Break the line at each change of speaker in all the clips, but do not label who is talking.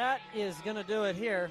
that is going to do it here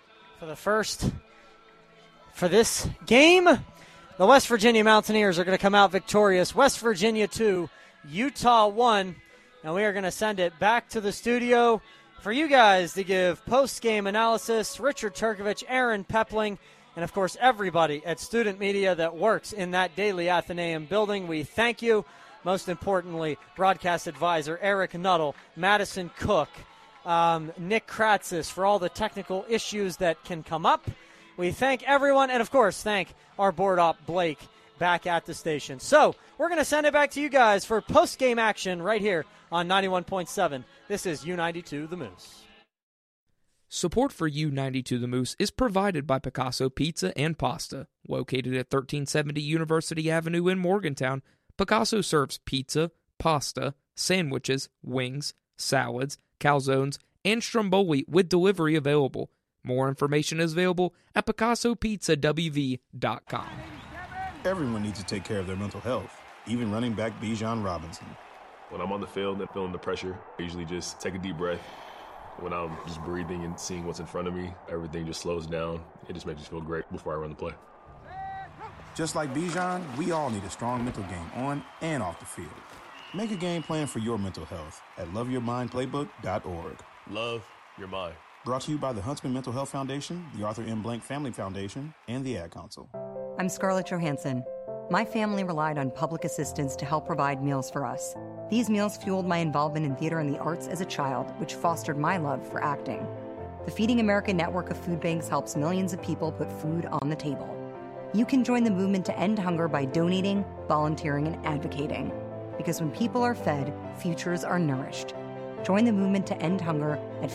for this game. The West Virginia Mountaineers are going to come out victorious. West Virginia 2, Utah 1. And we are going to send it back to the studio for you guys to give post-game analysis. Richard Turkovich, Aaron Pepling, and, of course, everybody at Student Media that works in that Daily Athenaeum building. We thank you. Most importantly, broadcast advisor Eric Nuttall, Madison Cook, Nick Kratzis for all the technical issues that can come up. We thank everyone, and, of course, thank our board op, Blake, back at the station. So we're going to send it back to you guys for post-game action right here on 91.7. This is U92 The Moose.
Support for U92 The Moose is provided by Picasso Pizza and Pasta. Located at 1370 University Avenue in Morgantown, Picasso serves pizza, pasta, sandwiches, wings, salads, calzones, and stromboli with delivery available. More information is available at PicassoPizzaWV.com.
Everyone needs to take care of their mental health, even running back Bijan Robinson.
When I'm on the field and feeling the pressure, I usually just take a deep breath. When I'm just breathing and seeing what's in front of me, everything just slows down. It just makes me feel great before I run the play.
Just like Bijan, we all need a strong mental game on and off the field. Make a game plan for your mental health at loveyourmindplaybook.org.
Love your mind.
Brought to you by the Huntsman Mental Health Foundation, the Arthur M. Blank Family Foundation, and the Ad Council.
I'm Scarlett Johansson. My family relied on public assistance to help provide meals for us. These meals fueled my involvement in theater and the arts as a child, which fostered my love for acting. The Feeding America network of food banks helps millions of people put food on the table. You can join the movement to end hunger by donating, volunteering, and advocating. Because when people are fed, futures are nourished. Join the movement to end hunger at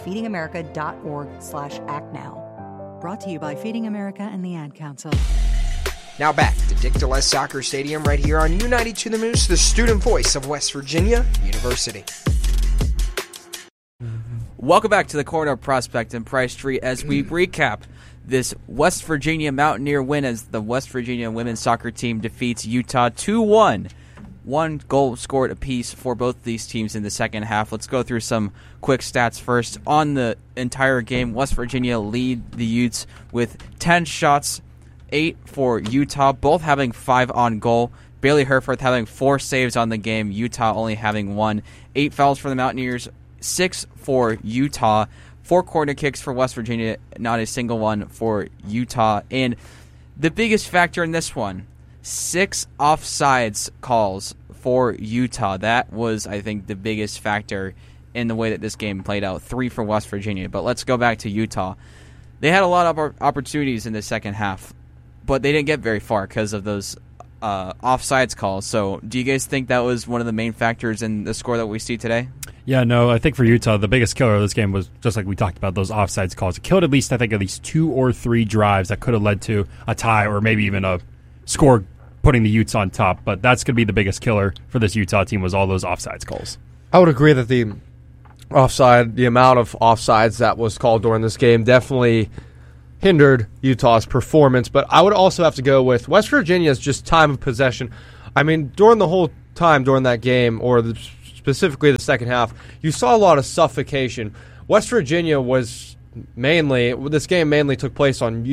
feedingamerica.org/actnow.
Brought to you by Feeding America and the Ad Council.
Now back to Dick DeLess Soccer Stadium right here on U92 The Moose, the student voice of West Virginia University.
Welcome back to the corner of Prospect and Price Street as we recap this West Virginia Mountaineer win as the West Virginia women's soccer team defeats Utah 2-1. One goal scored apiece for both these teams in the second half. Let's go through some quick stats first. On the entire game, West Virginia lead the Utes with 10 shots, 8 for Utah, both having 5 on goal. Bailey Herforth having 4 saves on the game, Utah only having 1. 8 fouls for the Mountaineers, 6 for Utah. 4 corner kicks for West Virginia, not a single one for Utah. And the biggest factor in this one, 6 offsides calls for Utah. That was, I think, the biggest factor in the way that this game played out. 3 for West Virginia. But let's go back to Utah. They had a lot of opportunities in the second half, but they didn't get very far because of those offsides calls. So do you guys think that was one of the main factors in the score that we see today?
Yeah, no, I think for Utah, the biggest killer of this game was, just like we talked about, those offsides calls. It killed at least 2 or 3 drives that could have led to a tie or maybe even a score putting the Utes on top. But that's going to be the biggest killer for this Utah team was all those offsides calls.
I would agree that the amount of offsides that was called during this game definitely hindered Utah's performance. But I would also have to go with West Virginia's just time of possession. I mean, during the whole time during that game, or specifically the second half, you saw a lot of suffocation. West Virginia this game mainly took place on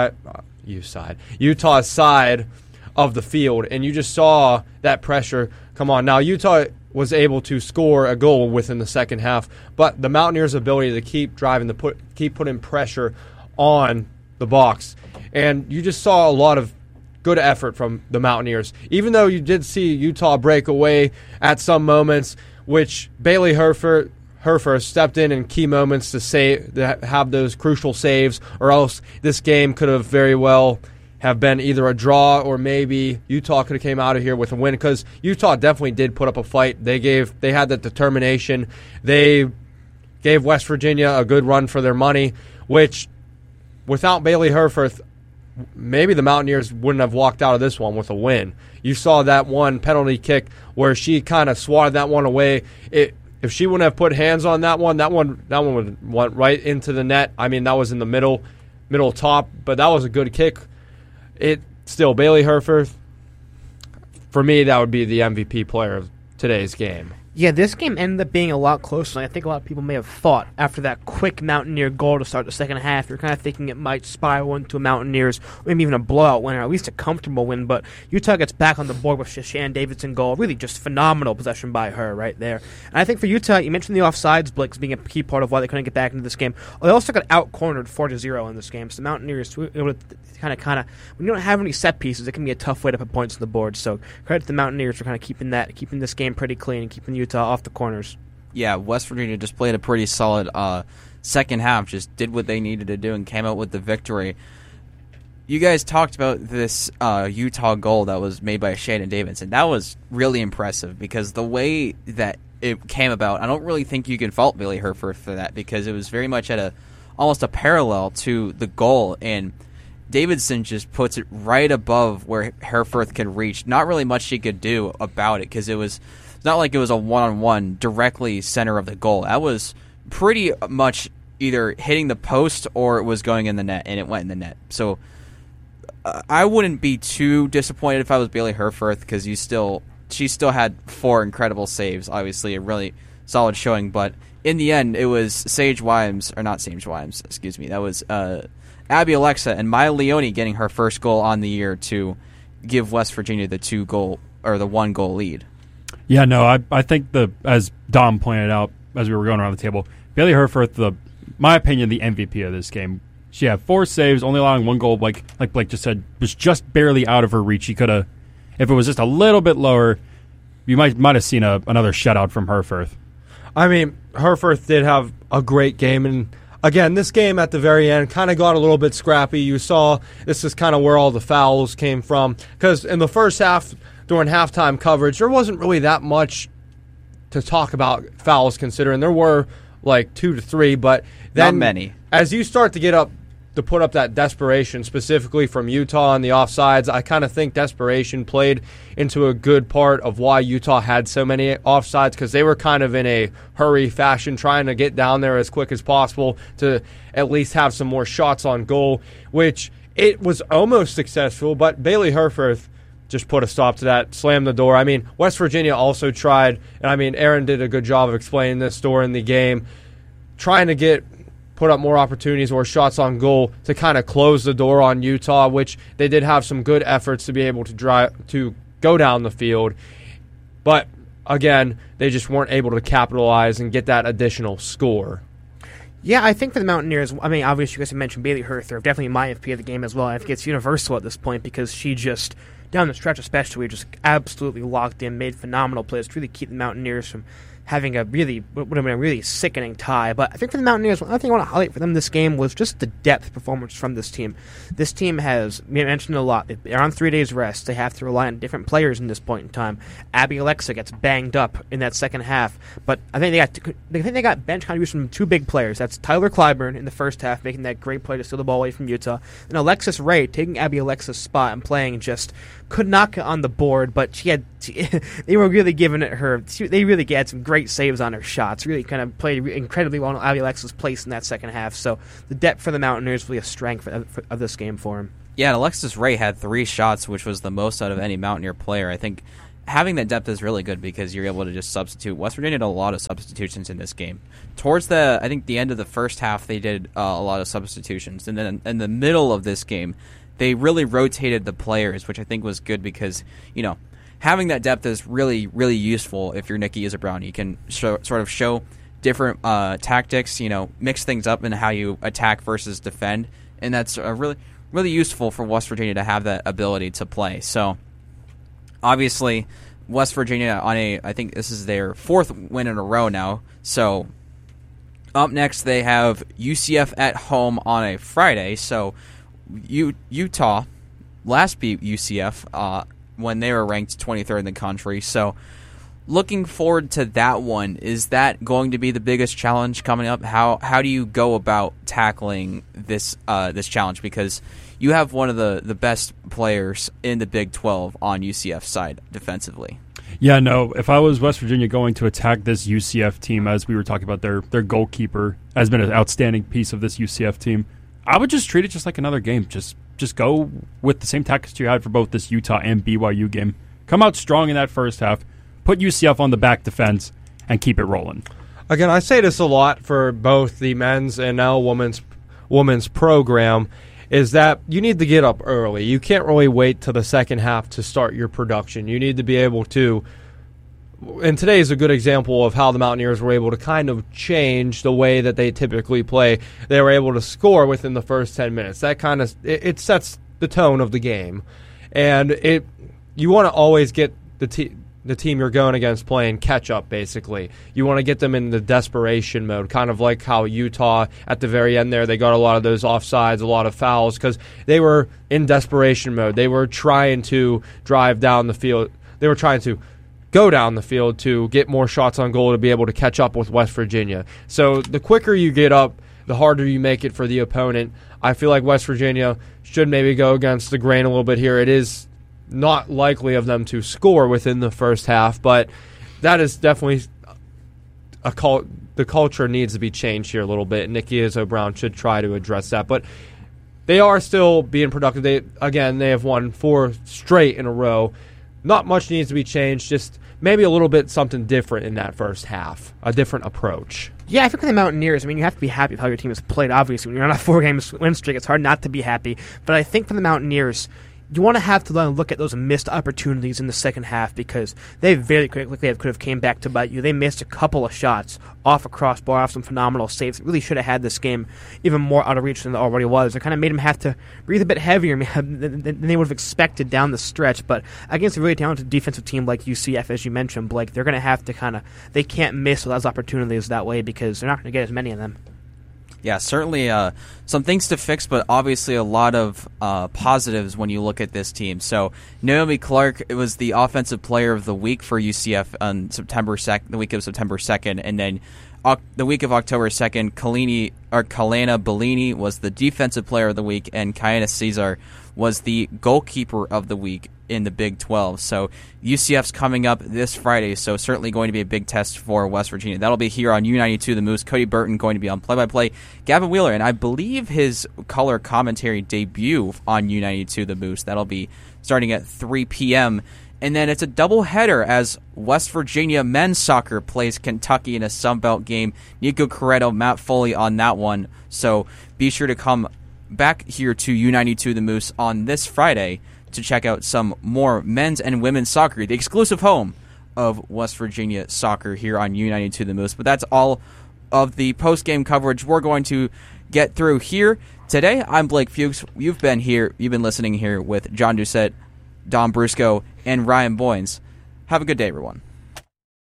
Utah's side of the field, and you just saw that pressure come on. Now, Utah was able to score a goal within the second half, but the Mountaineers' ability to keep driving, keep putting pressure on the box, and you just saw a lot of good effort from the Mountaineers. Even though you did see Utah break away at some moments, which Bailey Herforth stepped in key moments to have those crucial saves, or else this game could have very well have been either a draw or maybe Utah could have came out of here with a win, because Utah definitely did put up a fight. They had that determination. They gave West Virginia a good run for their money, which without Bailey Herforth, maybe the Mountaineers wouldn't have walked out of this one with a win. You saw that one penalty kick where she kind of swatted that one away. If she wouldn't have put hands on that one would went right into the net. I mean, that was in the middle top, but that was a good kick. Bailey Herforth, for me, that would be the MVP player of today's game.
Yeah, this game ended up being a lot closer than I think a lot of people may have thought after that quick quick Mountaineer goal to start the second half, you're kind of thinking it might spiral into a Mountaineers, maybe even a blowout win, or at least a comfortable win. But Utah gets back on the board with Shannon Davidson goal. Really just phenomenal possession by her right there. And I think for Utah, you mentioned the offsides blitz being a key part of why they couldn't get back into this game. Well, they also got out-cornered 4-0 in this game. So the Mountaineers, when you don't have any set pieces, it can be a tough way to put points on the board. So credit to the Mountaineers for kind of keeping this game pretty clean and keeping Utah off the corners.
Yeah, West Virginia just played a pretty solid second half, just did what they needed to do and came out with the victory. You guys talked about this Utah goal that was made by Shannon Davidson. That was really impressive because the way that it came about, I don't really think you can fault Bailey Herfurth for that because it was very much at almost a parallel to the goal, and Davidson just puts it right above where Herfurth could reach. Not really much she could do about it because it's not like it was a one-on-one directly center of the goal. That was pretty much either hitting the post or it was going in the net, and it went in the net. So I wouldn't be too disappointed if I was Bailey Herfurth because she still had 4 incredible saves, obviously a really solid showing. But in the end, it was That was Abby Alexa and Maya Leone getting her first goal on the year to give West Virginia the 1-goal lead.
Yeah, no, I think as Dom pointed out as we were going around the table, Bailey Herfurth, my opinion, the MVP of this game. She had 4 saves, only allowing 1 goal. Like Blake just said, was just barely out of her reach. She could have, if it was just a little bit lower, you might have seen another shutout from Herfurth.
I mean, Herfurth did have a great game, and again, this game at the very end kind of got a little bit scrappy. You saw this is kind of where all the fouls came from because in the first half, during halftime coverage, there wasn't really that much to talk about fouls considering there were like 2 to 3, but then
not many.
As you start to get up to put up that desperation specifically from Utah on the offsides, I kind of think desperation played into a good part of why Utah had so many offsides because they were kind of in a hurry fashion trying to get down there as quick as possible to at least have some more shots on goal, which it was almost successful, but Bailey Herfurth just put a stop to that, slammed the door. I mean, West Virginia also tried, and I mean, Aaron did a good job of explaining this during the game, trying to put up more opportunities or shots on goal to kind of close the door on Utah, which they did have some good efforts to be able to go down the field. But, again, they just weren't able to capitalize and get that additional score.
Yeah, I think for the Mountaineers, I mean, obviously you guys have mentioned Bailey Herfurth, definitely my MVP of the game as well. I think it's universal at this point because she just, down the stretch especially, just absolutely locked in, made phenomenal plays to really keep the Mountaineers from having a really sickening tie. But I think for the Mountaineers, one thing I want to highlight for them this game was just the depth performance from this team. This team has, we mentioned a lot, they're on 3 days rest. They have to rely on different players in this point in time. Abby Alexa gets banged up in that second half, but I think they got bench contribution from 2 big players. That's Tyler Clyburn in the first half, making that great play to steal the ball away from Utah, and Alexis Ray taking Abby Alexa's spot and playing just could not get on the board, but they were really giving it her. They really had some great saves on her shots. Really kind of played incredibly well on Abby Alexa's place in that second half. So the depth for the Mountaineers really a strength of this game for him.
Yeah, and Alexis Ray had 3 shots, which was the most out of any Mountaineer player. I think having that depth is really good because you're able to just substitute. West Virginia did a lot of substitutions in this game. Towards the end of the first half, they did a lot of substitutions, and then in the middle of this game, they really rotated the players, which I think was good because, having that depth is really, really useful if you're Nikki Isabrown. You can sort of show different tactics, mix things up in how you attack versus defend, and that's really, really useful for West Virginia to have that ability to play. So, obviously, West Virginia I think this is their 4th win in a row now. So, up next they have UCF at home on a Friday. So, Utah last beat UCF when they were ranked 23rd in the country. So looking forward to that one. Is that going to be the biggest challenge coming up? How do you go about tackling this challenge? Because you have one of the best players in the Big 12 on UCF's side defensively.
Yeah, no, if I was West Virginia going to attack this UCF team, as we were talking about, their goalkeeper has been an outstanding piece of this UCF team, I would just treat it just like another game. Just go with the same tactics you had for both this Utah and BYU game. Come out strong in that first half, put UCF on the back defense, and keep it rolling.
Again, I say this a lot for both the men's and now women's program, is that you need to get up early. You can't really wait till the second half to start your production. You need to be able to, and today is a good example of how the Mountaineers were able to kind of change the way that they typically play. They were able to score within the first 10 minutes. That kind of, it sets the tone of the game. And you want to always get the team you're going against playing catch-up, basically. You want to get them in the desperation mode, kind of like how Utah, at the very end there, they got a lot of those offsides, a lot of fouls, because they were in desperation mode. They were trying to drive down the field. They were trying to go down the field to get more shots on goal to be able to catch up with West Virginia. So the quicker you get up, the harder you make it for the opponent. I feel like West Virginia should maybe go against the grain a little bit here. It is not likely of them to score within the first half, but that is definitely the culture needs to be changed here a little bit. Nikki Izzo-Brown should try to address that, but they are still being productive. They have won 4 straight in a row. Not much needs to be changed, just maybe a little bit something different in that first half, a different approach.
Yeah, I think for the Mountaineers, I mean, you have to be happy with how your team has played, obviously. When you're on a 4-game win streak, it's hard not to be happy. But I think for the Mountaineers, you want to have to look at those missed opportunities in the second half because they very quickly could have came back to bite you. They missed a couple of shots off a crossbar, off some phenomenal saves. Really should have had this game even more out of reach than it already was. It kind of made them have to breathe a bit heavier than they would have expected down the stretch. But against a really talented defensive team like UCF, as you mentioned, Blake, they're going to have to they can't miss those opportunities that way because they're not going to get as many of them.
Yeah, certainly some things to fix, but obviously a lot of positives when you look at this team. So Naomi Clark was the Offensive Player of the Week for UCF on the week of September 2nd, and then the week of October 2nd, Kalena Bellini was the Defensive Player of the Week, and Kayana Caesar was the Goalkeeper of the Week in the Big 12. So UCF's coming up this Friday, so certainly going to be a big test for West Virginia. That'll be here on U92 The Moose. Cody Burton going to be on play-by-play. Gavin Wheeler, and I believe his color commentary debut on U92 The Moose. That'll be starting at 3 p.m., and then it's a doubleheader as West Virginia men's soccer plays Kentucky in a Sunbelt game. Nico Corretto, Matt Foley on that one. So be sure to come back here to U92 The Moose on this Friday to check out some more men's and women's soccer, the exclusive home of West Virginia soccer here on U92 The Moose. But that's all of the post-game coverage we're going to get through here today. I'm Blake Fuchs. You've been listening here with John Doucette, Don Brusco, and Ryan Boynes. Have a good day, everyone.